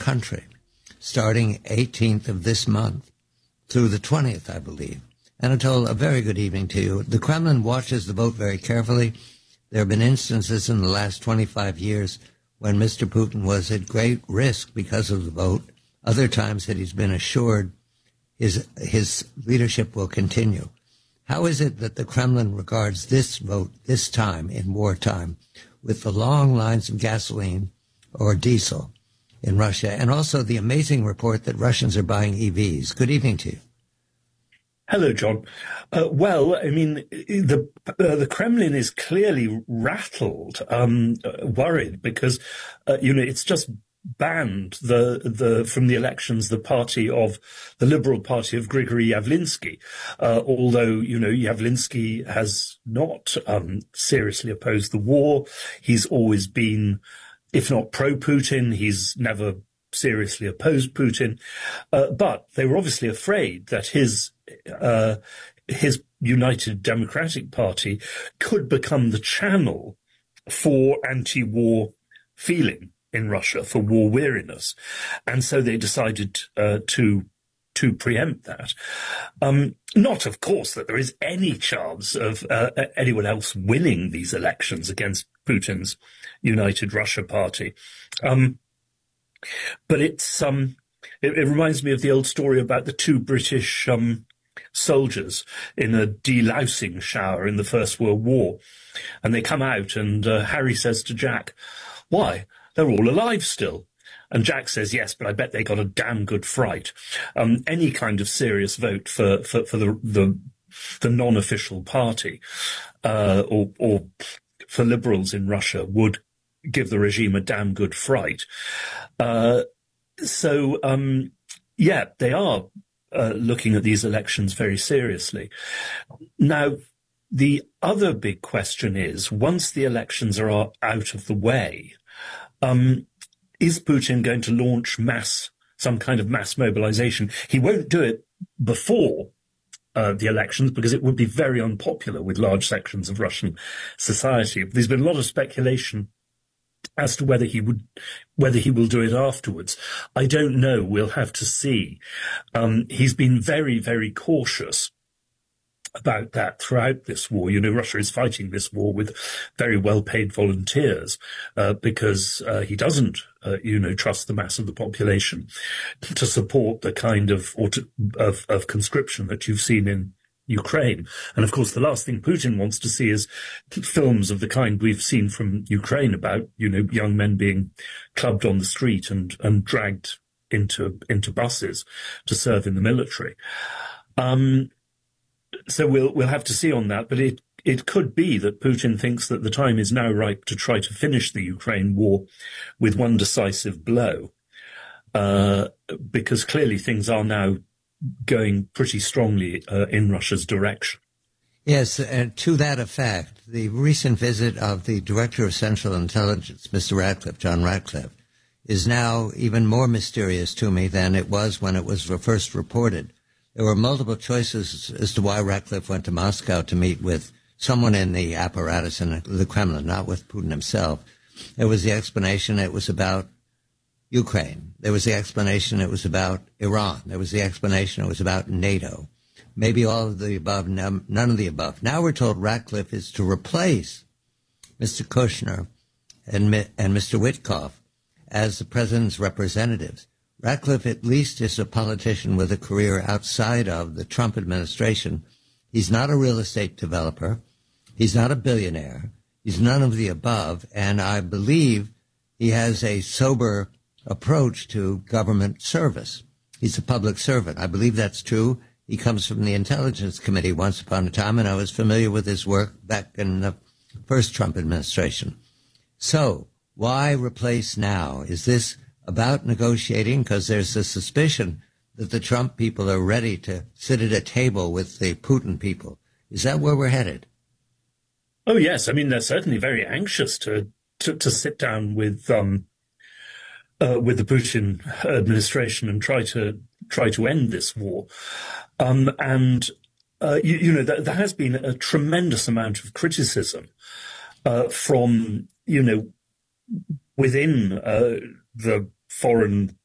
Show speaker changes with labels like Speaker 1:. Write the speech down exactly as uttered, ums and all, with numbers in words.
Speaker 1: country, starting eighteenth of this month through the twentieth, I believe. Anatol, a very good evening to you. The Kremlin watches the vote very carefully. There have been instances in the last twenty-five years when Mister Putin was at great risk because of the vote. Other times that he's been assured his, his leadership will continue. How is it that the Kremlin regards this vote, this time in wartime, with the long lines of gasoline or diesel in Russia, and also the amazing report that Russians are buying E Vs? Good evening to you.
Speaker 2: Hello, John. Uh, well, I mean, the uh, the Kremlin is clearly rattled, um, worried, because, uh, you know, it's just banned the the from the elections the party of the Liberal Party of Grigory Yavlinsky, uh, although, you know, Yavlinsky has not um, seriously opposed the war. He's always been, if not pro-Putin, he's never seriously opposed Putin. Uh, but they were obviously afraid that his uh, his United Democratic Party could become the channel for anti-war feeling in Russia, for war weariness. And so they decided uh, to to preempt that. Um, not, of course, that there is any chance of uh, anyone else winning these elections against Putin's United Russia Party. Um, but it's um, it, it reminds me of the old story about the two British um, soldiers in a delousing shower in the First World War. And they come out and uh, Harry says to Jack, "Why? They're all alive still." And Jack says, "Yes, but I bet they got a damn good fright." Um, any kind of serious vote for, for, for the, the, the non-official party, uh, or, or for liberals in Russia would give the regime a damn good fright. Uh, so, um, yeah, they are, uh, looking at these elections very seriously. Now, the other big question is, once the elections are out of the way, Um, is Putin going to launch mass, some kind of mass mobilization? He won't do it before uh, the elections because it would be very unpopular with large sections of Russian society. There's been a lot of speculation as to whether he would, whether he will do it afterwards. I don't know. We'll have to see. Um, he's been very, very cautious about that throughout this war. You know, Russia is fighting this war with very well-paid volunteers uh, because uh, he doesn't, uh, you know, trust the mass of the population to support the kind of, auto- of of conscription that you've seen in Ukraine. And of course, the last thing Putin wants to see is films of the kind we've seen from Ukraine about, you know, young men being clubbed on the street and and dragged into into buses to serve in the military. Um, So we'll we'll have to see on that, but it it could be that Putin thinks that the time is now ripe to try to finish the Ukraine war with one decisive blow, uh, because clearly things are now going pretty strongly uh, in Russia's direction.
Speaker 1: Yes, and to that effect, the recent visit of the Director of Central Intelligence, Mister Ratcliffe, John Ratcliffe, is now even more mysterious to me than it was when it was first reported. There were multiple choices as to why Ratcliffe went to Moscow to meet with someone in the apparatus in the Kremlin, not with Putin himself. There was the explanation it was about Ukraine. There was the explanation it was about Iran. There was the explanation it was about NATO. Maybe all of the above, none of the above. Now we're told Ratcliffe is to replace Mister Kushner and, and Mister Witkoff as the president's representatives. Ratcliffe at least is a politician with a career outside of the Trump administration. He's not a real estate developer. He's not a billionaire. He's none of the above. And I believe he has a sober approach to government service. He's a public servant. I believe that's true. He comes from the Intelligence Committee once upon a time, and I was familiar with his work back in the first Trump administration. So why replace now? Is this about negotiating? Because there's a suspicion that the Trump people are ready to sit at a table with the Putin people. Is that where we're headed?
Speaker 2: Oh, yes. I mean, they're certainly very anxious to to, to sit down with um, uh, with the Putin administration and try to try to end this war. Um, and, uh, you, you know, there, there has been a tremendous amount of criticism uh, from, you know, within uh, the foreign